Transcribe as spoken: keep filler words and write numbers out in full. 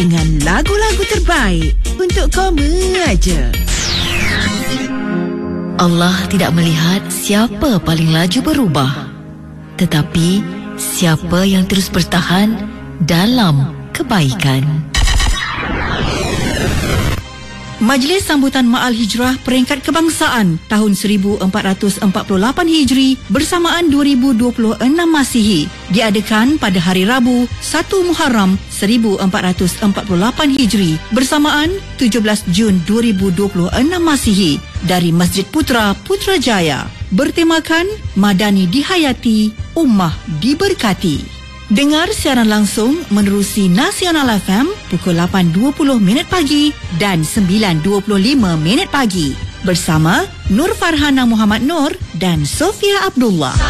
dengan lagu-lagu terbaik untuk kamu aja. Allah tidak melihat siapa paling laju berubah, tetapi siapa yang terus bertahan dalam kebaikan. Majlis Sambutan Ma'al Hijrah Peringkat Kebangsaan tahun seribu empat ratus empat puluh lapan Hijri bersamaan dua ribu dua puluh enam Masihi diadakan pada hari Rabu satu Muharram seribu empat ratus empat puluh lapan Hijri bersamaan tujuh belas Jun dua ribu dua puluh enam Masihi dari Masjid Putra Putrajaya, bertemakan Madani Dihayati, Ummah Diberkati. Dengar siaran langsung menerusi Nasional F M pukul lapan dua puluh minit pagi dan sembilan dua puluh lima minit pagi bersama Nur Farhana Muhammad Nur dan Sofia Abdullah.